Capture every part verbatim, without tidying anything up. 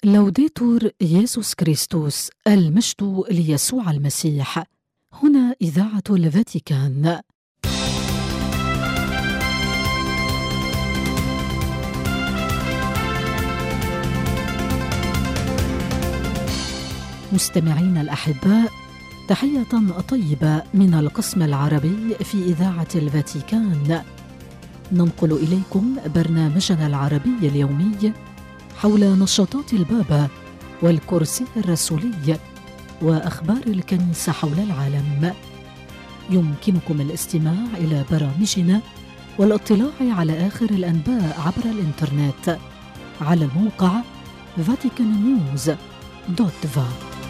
لوديتور يسوع كريستوس، المجد ليسوع المسيح. هنا إذاعة الفاتيكان. مستمعين الأحباء، تحية طيبة من القسم العربي في إذاعة الفاتيكان. ننقل إليكم برنامجنا العربي اليومي حول نشاطات البابا والكرسي الرسولي وأخبار الكنيسة حول العالم. يمكنكم الاستماع إلى برامجنا والاطلاع على آخر الأنباء عبر الإنترنت على الموقع فاتيكان نيوز دوت فا.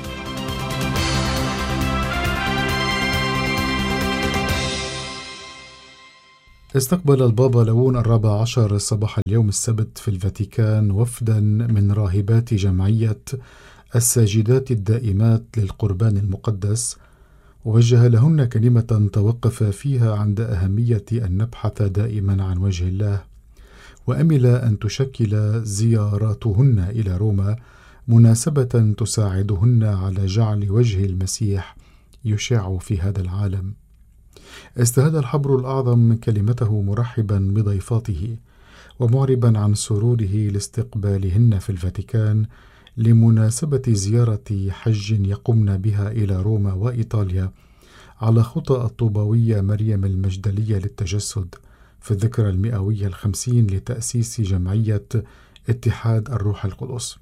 استقبل البابا ليون الرابع عشر صباح اليوم السبت في الفاتيكان وفدا من راهبات جمعية الساجدات الدائمات للقربان المقدس، ووجه لهن كلمة توقف فيها عند أهمية أن نبحث دائما عن وجه الله، وأمل أن تشكل زياراتهن إلى روما مناسبة تساعدهن على جعل وجه المسيح يشع في هذا العالم. استهدى الحبر الأعظم من كلمته مرحبا بضيفاته ومعربا عن سروره لاستقبالهن في الفاتيكان لمناسبة زيارة حج يقمن بها إلى روما وإيطاليا على خطى الطوبوية مريم المجدلية للتجسد في الذكرى المئوية الخمسين لتأسيس جمعية اتحاد الروح القدس.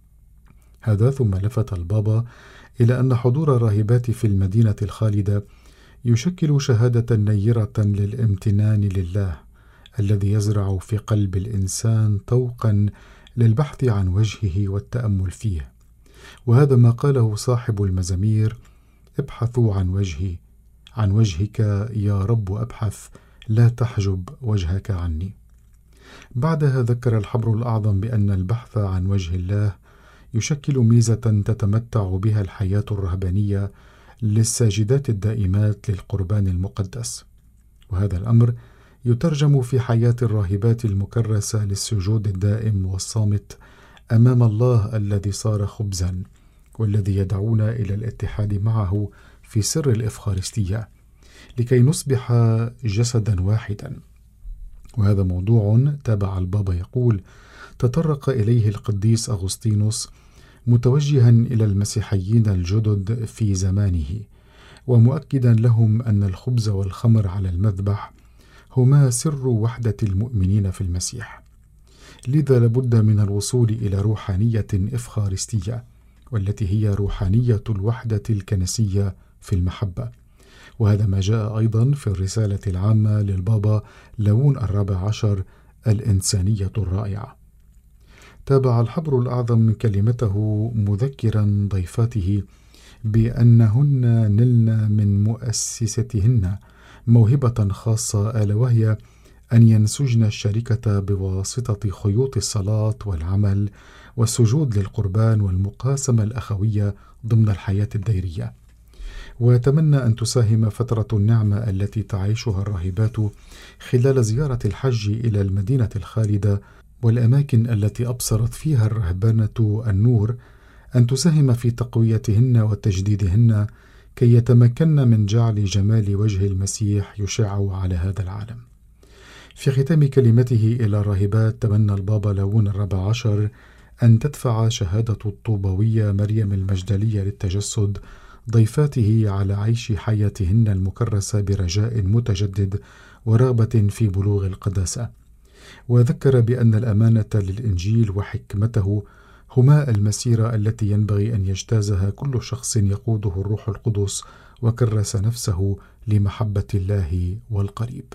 هذا ثم لفت البابا إلى أن حضور الراهبات في المدينة الخالدة يشكل شهادة نيرة للامتنان لله الذي يزرع في قلب الإنسان طوقا للبحث عن وجهه والتأمل فيه، وهذا ما قاله صاحب المزامير: ابحثوا عن وجهي، عن وجهك يا رب أبحث، لا تحجب وجهك عني. بعدها ذكر الحبر الأعظم بأن البحث عن وجه الله يشكل ميزة تتمتع بها الحياة الرهبانية للساجدات الدائمات للقربان المقدس، وهذا الأمر يترجم في حياة الراهبات المكرسة للسجود الدائم والصامت أمام الله الذي صار خبزا، والذي يدعونا إلى الاتحاد معه في سر الإفخارستية لكي نصبح جسدا واحدا. وهذا موضوع، تابع البابا يقول، تطرق إليه القديس أغسطينوس متوجها إلى المسيحيين الجدد في زمانه، ومؤكدا لهم أن الخبز والخمر على المذبح هما سر وحدة المؤمنين في المسيح. لذا لابد من الوصول إلى روحانية إفخارستية، والتي هي روحانية الوحدة الكنسية في المحبة، وهذا ما جاء أيضا في الرسالة العامة للبابا ليون الرابع عشر الإنسانية الرائعة. تابع الحبر الأعظم من كلمته مذكرا ضيفاته بأنهن نلن من مؤسستهن موهبة خاصة، ألا وهي أن ينسجن الشركة بواسطة خيوط الصلاة والعمل والسجود للقربان والمقاسمة الأخوية ضمن الحياة الديرية. ويتمنى أن تساهم فترة النعمة التي تعيشها الراهبات خلال زيارة الحج إلى المدينة الخالدة والأماكن التي أبصرت فيها الرهبانة النور أن تساهم في تقويتهن وتجديدهن كي يتمكن من جعل جمال وجه المسيح يشع على هذا العالم. في ختام كلمته إلى الراهبات، تمنى البابا ليون الرابع عشر أن تدفع شهادة الطوبوية مريم المجدلية للتجسد ضيفاته على عيش حياتهن المكرسة برجاء متجدد ورغبة في بلوغ القداسة، وذكر بأن الأمانة للإنجيل وحكمته هما المسيرة التي ينبغي أن يجتازها كل شخص يقوده الروح القدس وكرس نفسه لمحبة الله والقريب.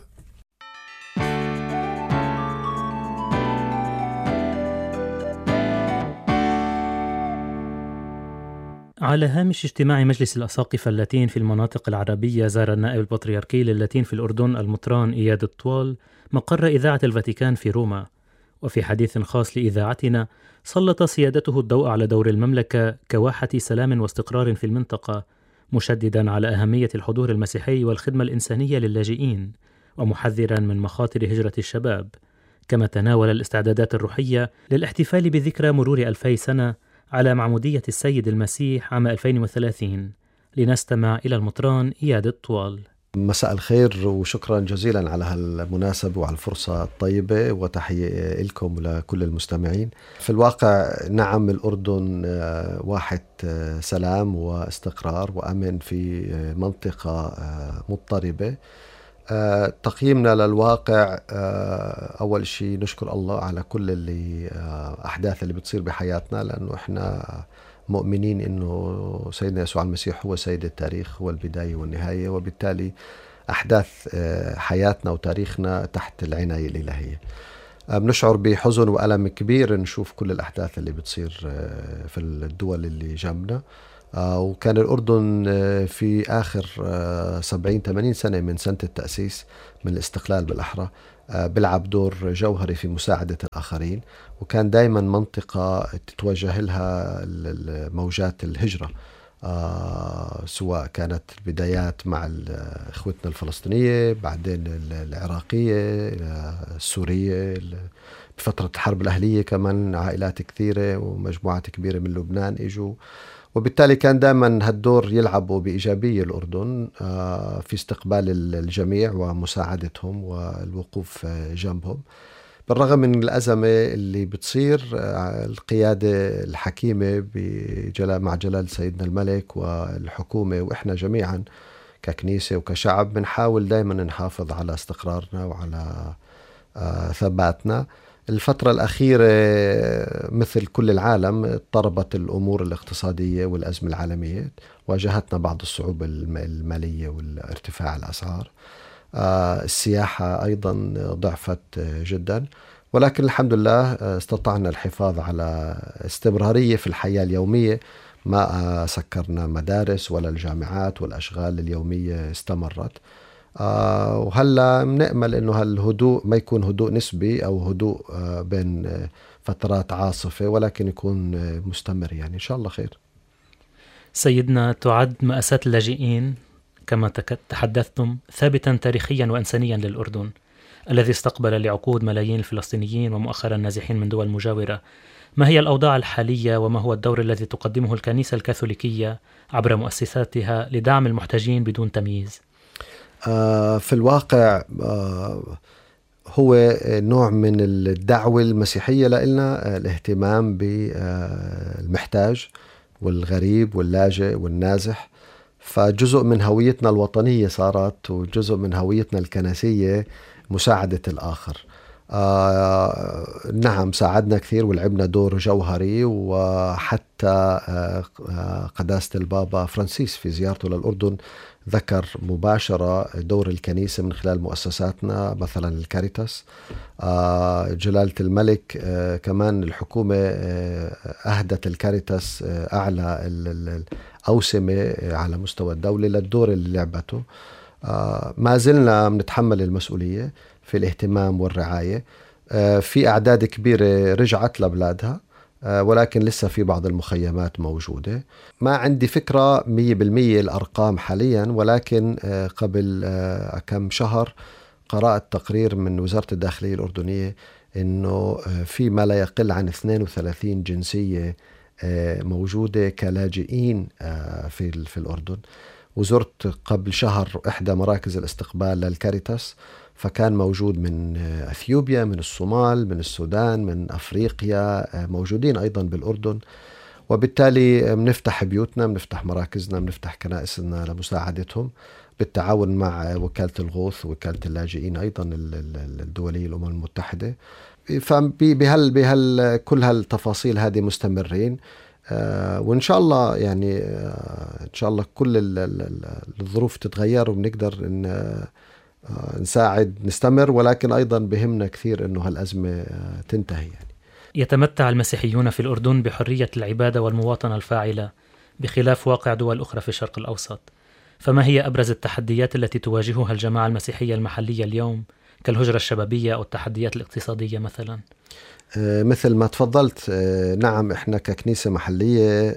على هامش اجتماع مجلس الأساقفة اللاتين في المناطق العربية، زار النائب البطريركي للاتين في الأردن المطران إياد الطوال مقر إذاعة الفاتيكان في روما، وفي حديث خاص لإذاعتنا سلط سيادته الضوء على دور المملكة كواحة سلام واستقرار في المنطقة، مشددا على أهمية الحضور المسيحي والخدمة الإنسانية للاجئين، ومحذرا من مخاطر هجرة الشباب، كما تناول الاستعدادات الروحية للاحتفال بذكرى مرور ألفي سنة على معمودية السيد المسيح عام ألفين وثلاثين. لنستمع إلى المطران إياد الطوال. مساء الخير وشكرا جزيلا على هالمناسبة وعلى الفرصة الطيبة، وتحية لكم ولكل المستمعين. في الواقع نعم، الأردن واحد سلام واستقرار وأمن في منطقة مضطربة. تقييمنا للواقع، أول شيء نشكر الله على كل اللي أحداث اللي بتصير بحياتنا، لأنه إحنا مؤمنين إنه سيدنا يسوع المسيح هو سيد التاريخ، هو البداية والنهاية، وبالتالي أحداث حياتنا وتاريخنا تحت العناية الإلهية. بنشعر بحزن وألم كبير نشوف كل الأحداث اللي بتصير في الدول اللي جنبنا. وكان الأردن في آخر سبعين ثمانين سنة من سنة التأسيس من الاستقلال بالأحرى بلعب دور جوهري في مساعدة الآخرين، وكان دائما منطقة تتوجه لها موجات الهجرة، آه سواء كانت البدايات مع إخوتنا الفلسطينية، بعدين العراقية، السورية، بفترة الحرب الأهلية كمان عائلات كثيرة ومجموعات كبيرة من لبنان إجوا، وبالتالي كان دائما هالدور يلعبوا بإيجابية الأردن آه في استقبال الجميع ومساعدتهم والوقوف جنبهم. بالرغم من الأزمة اللي بتصير، القيادة الحكيمة بجلال مع جلال سيدنا الملك والحكومة وإحنا جميعا ككنيسة وكشعب بنحاول دائما نحافظ على استقرارنا وعلى ثباتنا. الفترة الأخيرة مثل كل العالم اضطربت الأمور الاقتصادية والأزمة العالمية، واجهتنا بعض الصعوبة المالية والارتفاع الأسعار. آه السياحة أيضا ضعفت جدا، ولكن الحمد لله استطعنا الحفاظ على استمرارية في الحياة اليومية، ما سكرنا مدارس ولا الجامعات، والأشغال اليومية استمرت. آه وهلا بنأمل إنه هالهدوء ما يكون هدوء نسبي أو هدوء آه بين فترات عاصفة، ولكن يكون مستمر، يعني إن شاء الله خير. سيدنا، تعد مأساة اللاجئين كما تحدثتم ثابتا تاريخيا وإنسانيا للأردن الذي استقبل لعقود ملايين الفلسطينيين ومؤخرا النازحين من دول مجاورة. ما هي الأوضاع الحالية وما هو الدور الذي تقدمه الكنيسة الكاثوليكية عبر مؤسساتها لدعم المحتاجين بدون تمييز؟ آه في الواقع آه هو نوع من الدعوة المسيحية لنا، الاهتمام بالمحتاج والغريب واللاجئ والنازح. فجزء من هويتنا الوطنية صارت، وجزء من هويتنا الكنسية مساعدة الآخر. آه نعم، ساعدنا كثير ولعبنا دور جوهري، وحتى آه قداسة البابا فرانسيس في زيارته للأردن ذكر مباشرة دور الكنيسة من خلال مؤسساتنا، مثلا الكاريتاس. آه جلالة الملك آه كمان الحكومة آه أهدت الكاريتاس آه أعلى الأوسمة على مستوى الدولة للدور اللي لعبته. آه ما زلنا بنتحمل المسؤولية في الاهتمام والرعاية. آه في أعداد كبيرة رجعت لبلادها، ولكن لسه في بعض المخيمات موجودة. ما عندي فكرة مية بالمية الأرقام حاليا، ولكن قبل كم شهر قرأت تقرير من وزارة الداخلية الأردنية إنه في ما لا يقل عن اثنين وثلاثين جنسية موجودة كلاجئين في في الأردن. وزرت قبل شهر إحدى مراكز الاستقبال للكاريتاس، فكان موجود من أثيوبيا، من الصومال، من السودان، من أفريقيا، موجودين أيضا بالأردن. وبالتالي بنفتح بيوتنا، بنفتح مراكزنا، بنفتح كنائسنا لمساعدتهم بالتعاون مع وكالة الغوث ووكالة اللاجئين أيضا الدولية الأمم المتحدة. فبهال بهال كل هالتفاصيل هذه مستمرين، آه وإن شاء الله يعني آه إن شاء الله كل الظروف تتغير وبنقدر إن آه نساعد نستمر، ولكن أيضا بهمنا كثير إنه هالأزمة تنتهي. يعني يتمتع المسيحيون في الأردن بحرية العبادة والمواطنة الفاعلة بخلاف واقع دول أخرى في الشرق الأوسط، فما هي أبرز التحديات التي تواجهها الجماعة المسيحية المحلية اليوم كالهجرة الشبابية أو التحديات الاقتصادية مثلا؟ آه مثل ما تفضلت، آه نعم إحنا ككنيسة محلية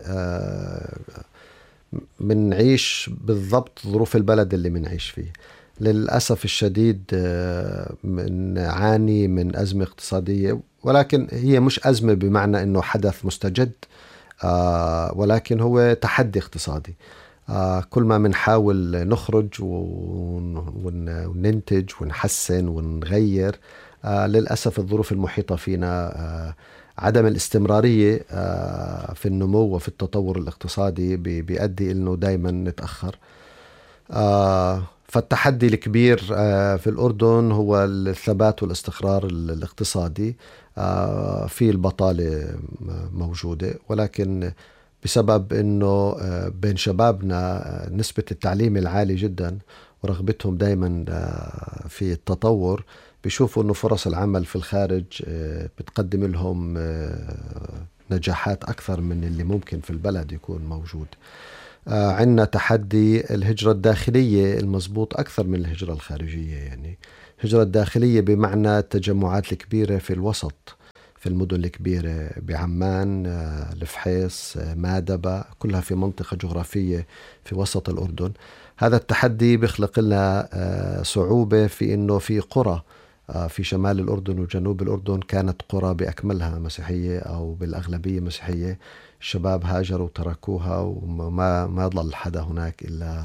بنعيش آه بالضبط ظروف البلد اللي بنعيش فيه. للأسف الشديد نعاني من أزمة اقتصادية، ولكن هي مش أزمة بمعنى أنه حدث مستجد. ولكن هو تحدي اقتصادي. كل ما منحاول نخرج وننتج ونحسن ونغير، للأسف الظروف المحيطة فينا، عدم الاستمرارية في النمو وفي التطور الاقتصادي بيؤدي إنه دايما نتأخر. فالتحدي الكبير في الأردن هو الثبات والاستقرار الاقتصادي. في البطالة موجودة، ولكن بسبب أنه بين شبابنا نسبة التعليم العالي جدا ورغبتهم دايما في التطور، بيشوفوا أنه فرص العمل في الخارج بتقدم لهم نجاحات أكثر من اللي ممكن في البلد يكون موجود. عندنا تحدي الهجرة الداخلية المضبوط أكثر من الهجرة الخارجية. يعني الهجرة الداخلية بمعنى التجمعات الكبيرة في الوسط، في المدن الكبيرة بعمان، الفحيص، مادبة، كلها في منطقة جغرافية في وسط الأردن. هذا التحدي بيخلق لنا صعوبة في أنه في قرى في شمال الأردن وجنوب الأردن كانت قرى بأكملها مسيحية أو بالأغلبية مسيحية، الشباب هاجروا وتركوها وما ما ضل حدا هناك إلا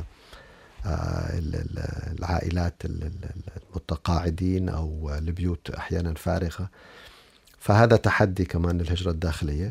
العائلات المتقاعدين أو البيوت أحيانا فارغة. فهذا تحدي كمان الهجرة الداخلية.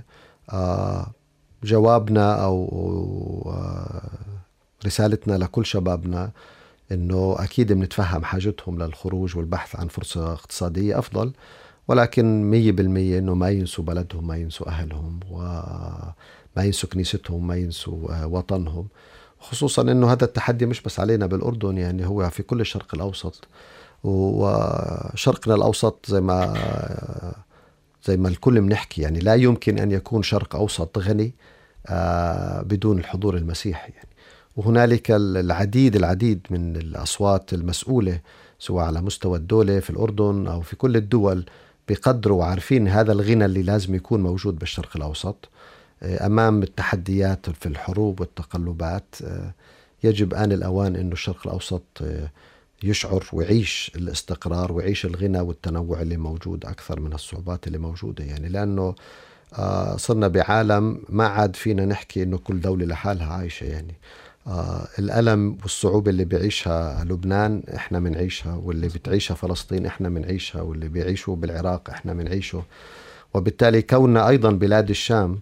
جوابنا أو رسالتنا لكل شبابنا إنه أكيد بنتفهم حاجتهم للخروج والبحث عن فرصة اقتصادية أفضل، ولكن مية بالمية إنه ما ينسوا بلدهم، ما ينسوا أهلهم، وما ينسوا كنيستهم، ما ينسوا وطنهم. خصوصا إنه هذا التحدي مش بس علينا بالأردن، يعني هو في كل الشرق الأوسط. وشرقنا الأوسط زي ما زي ما الكل بنحكي، يعني لا يمكن أن يكون شرق أوسط غني بدون الحضور المسيحي. يعني وهنالك العديد العديد من الأصوات المسؤولة سواء على مستوى الدولة في الأردن أو في كل الدول بيقدروا وعارفين هذا الغنى اللي لازم يكون موجود بالشرق الأوسط أمام التحديات في الحروب والتقلبات. يجب آن الأوان أن الشرق الأوسط يشعر ويعيش الاستقرار ويعيش الغنى والتنوع اللي موجود أكثر من الصعوبات اللي موجودة. يعني لأنه صرنا بعالم ما عاد فينا نحكي أنه كل دولة لحالها عايشة. يعني آه الألم والصعوبة اللي بيعيشها لبنان إحنا منعيشها، واللي بتعيشها فلسطين إحنا منعيشها، واللي بيعيشوا بالعراق إحنا منعيشه. وبالتالي كوننا أيضا بلاد الشام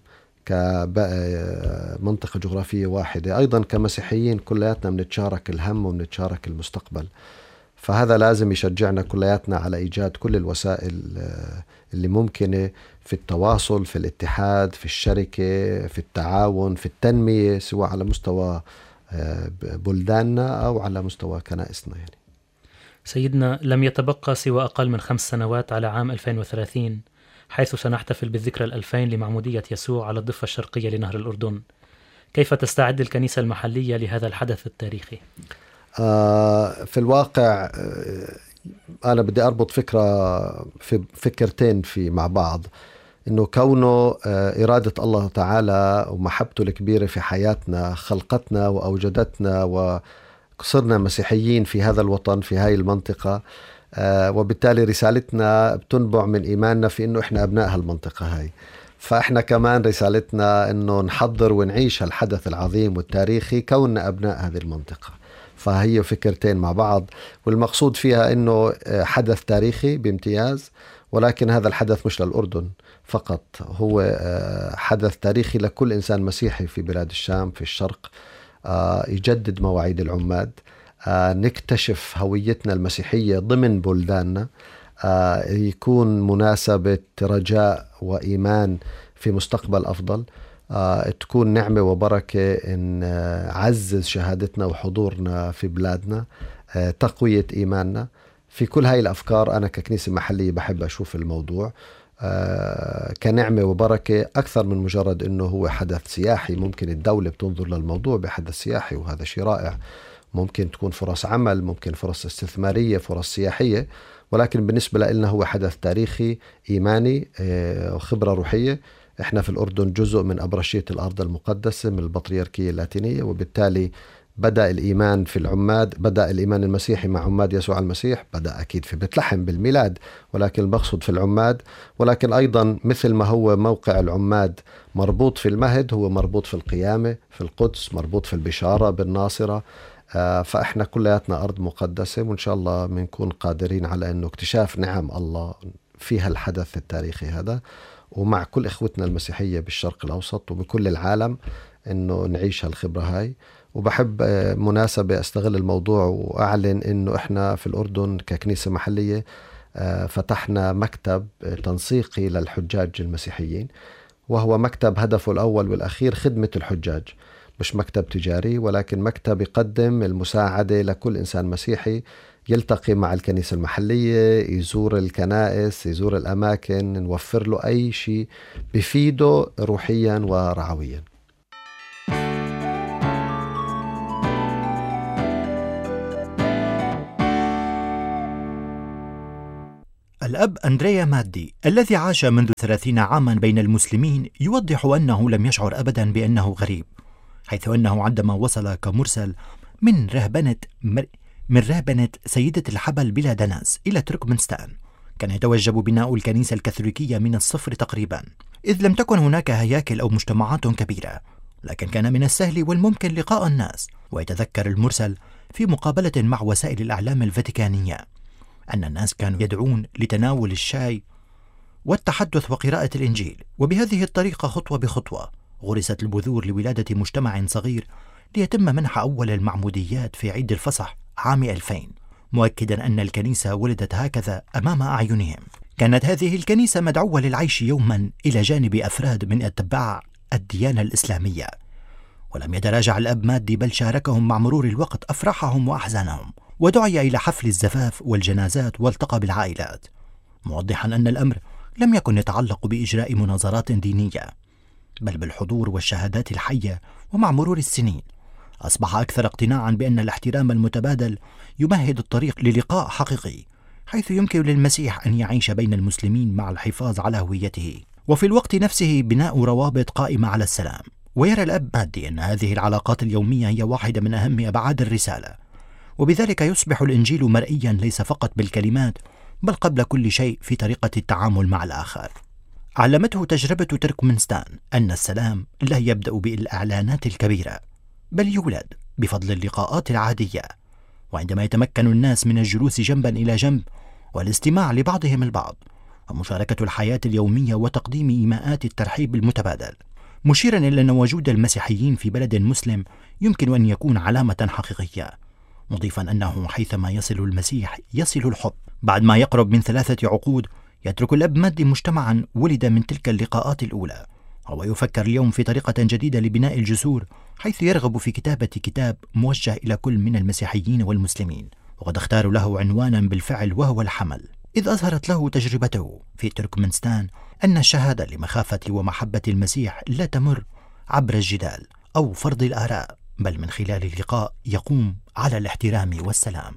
كمنطقة جغرافية واحدة، أيضا كمسيحيين كلياتنا بنتشارك الهم وبنتشارك المستقبل. فهذا لازم يشجعنا كلياتنا على إيجاد كل الوسائل اللي ممكنة في التواصل، في الاتحاد، في الشركة، في التعاون، في التنمية، سواء على مستوى بلداننا أو على مستوى كنائسنا. يعني سيدنا، لم يتبقى سوى أقل من خمس سنوات على عام ألفين وثلاثين، حيث سنحتفل بالذكرى الألفين لمعمودية يسوع على الضفة الشرقية لنهر الأردن. كيف تستعد الكنيسة المحلية لهذا الحدث التاريخي؟ آه في الواقع آه أنا بدي أربط فكرة في فكرتين في مع بعض، إنه كونه آه إرادة الله تعالى ومحبته الكبيرة في حياتنا خلقتنا وأوجدتنا وصرنا مسيحيين في هذا الوطن في هاي المنطقة. آه وبالتالي رسالتنا بتنبع من إيماننا في إنه إحنا أبناء هالمنطقة هاي. فإحنا كمان رسالتنا إنه نحضر ونعيش هالحدث العظيم والتاريخي كوننا أبناء هذه المنطقة. فهي فكرتين مع بعض، والمقصود فيها إنه حدث تاريخي بامتياز، ولكن هذا الحدث مش للأردن فقط، هو حدث تاريخي لكل إنسان مسيحي في بلاد الشام في الشرق. يجدد مواعيد العماد، نكتشف هويتنا المسيحية ضمن بلداننا، يكون مناسبة رجاء وإيمان في مستقبل أفضل، تكون نعمة وبركة إن عزز شهادتنا وحضورنا في بلادنا، تقوية إيماننا. في كل هاي الأفكار أنا ككنيسة محلية بحب أشوف الموضوع كنعمة وبركة أكثر من مجرد إنه هو حدث سياحي. ممكن الدولة بتنظر للموضوع بحدث سياحي وهذا شيء رائع، ممكن تكون فرص عمل، ممكن فرص استثمارية، فرص سياحية، ولكن بالنسبة لنا هو حدث تاريخي إيماني وخبرة روحية. إحنا في الأردن جزء من أبرشية الأرض المقدسة من البطريركية اللاتينية، وبالتالي بدأ الإيمان في العماد، بدأ الإيمان المسيحي مع عماد يسوع المسيح، بدأ أكيد في بيت لحم بالميلاد، ولكن المقصود في العماد. ولكن أيضا مثل ما هو موقع العماد مربوط في المهد، هو مربوط في القيامة في القدس، مربوط في البشارة بالناصرة. فإحنا كلياتنا أرض مقدسة، وإن شاء الله بنكون قادرين على أنه اكتشاف نعم الله في هالحدث التاريخي هذا، ومع كل إخوتنا المسيحية بالشرق الأوسط وبكل العالم أنه نعيش هالخبرة هاي. وبحب مناسبة أستغل الموضوع وأعلن أنه إحنا في الأردن ككنيسة محلية فتحنا مكتب تنسيقي للحجاج المسيحيين، وهو مكتب هدفه الأول والأخير خدمة الحجاج، مش مكتب تجاري، ولكن مكتب يقدم المساعدة لكل إنسان مسيحي يلتقي مع الكنيسة المحلية، يزور الكنائس، يزور الأماكن، نوفر له أي شيء بفيده روحيا ورعويا. الأب أندريا مادي الذي عاش منذ ثلاثين عاما بين المسلمين يوضح أنه لم يشعر أبدا بأنه غريب، حيث أنه عندما وصل كمرسل من رهبنة من رهبنة سيدة الحبل بلا دنس إلى تركمنستان، كان يتوجب بناء الكنيسة الكاثوليكية من الصفر تقريبا، إذ لم تكن هناك هياكل أو مجتمعات كبيرة، لكن كان من السهل والممكن لقاء الناس. ويتذكر المرسل في مقابلة مع وسائل الإعلام الفاتيكانية أن الناس كانوا يدعون لتناول الشاي والتحدث وقراءة الإنجيل، وبهذه الطريقة خطوة بخطوة غرست البذور لولادة مجتمع صغير ليتم منح أول المعموديات في عيد الفصح عام ألفين، مؤكدا أن الكنيسة ولدت هكذا أمام أعينهم. كانت هذه الكنيسة مدعوة للعيش يوما إلى جانب أفراد من أتباع الديانة الإسلامية، ولم يتراجع الأب مادي بل شاركهم مع مرور الوقت أفراحهم وأحزانهم، ودعي إلى حفل الزفاف والجنازات والتقى بالعائلات، موضحا أن الأمر لم يكن يتعلق بإجراء مناظرات دينية بل بالحضور والشهادات الحية. ومع مرور السنين أصبح أكثر اقتناعا بأن الاحترام المتبادل يمهد الطريق للقاء حقيقي، حيث يمكن للمسيح أن يعيش بين المسلمين مع الحفاظ على هويته، وفي الوقت نفسه بناء روابط قائمة على السلام. ويرى الأب مادي أن هذه العلاقات اليومية هي واحدة من أهم أبعاد الرسالة، وبذلك يصبح الإنجيل مرئيا ليس فقط بالكلمات بل قبل كل شيء في طريقة التعامل مع الآخر. علمته تجربة تركمنستان أن السلام لا يبدأ بالإعلانات الكبيرة بل يولد بفضل اللقاءات العادية، وعندما يتمكن الناس من الجلوس جنبا إلى جنب والاستماع لبعضهم البعض ومشاركة الحياة اليومية وتقديم إيماءات الترحيب المتبادل، مشيرا إلى أن وجود المسيحيين في بلد مسلم يمكن أن يكون علامة حقيقية، مضيفا أنه حيثما يصل المسيح يصل الحب. بعد ما يقرب من ثلاثة عقود يترك الأب مادي مجتمعا ولد من تلك اللقاءات الأولى، وهو يفكر اليوم في طريقة جديدة لبناء الجسور، حيث يرغب في كتابة كتاب موجه إلى كل من المسيحيين والمسلمين، وقد اختاروا له عنوانا بالفعل وهو الحمل، إذ أظهرت له تجربته في تركمنستان أن الشهادة لمخافة ومحبة المسيح لا تمر عبر الجدال أو فرض الآراء، بل من خلال اللقاء يقوم على الاحترام والسلام.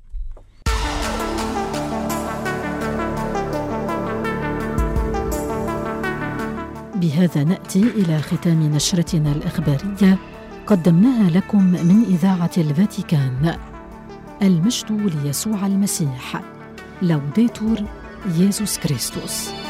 بهذا نأتي إلى ختام نشرتنا الإخبارية قدمناها لكم من إذاعة الفاتيكان. المجد ليسوع المسيح. لوديتور يسوع كريستوس.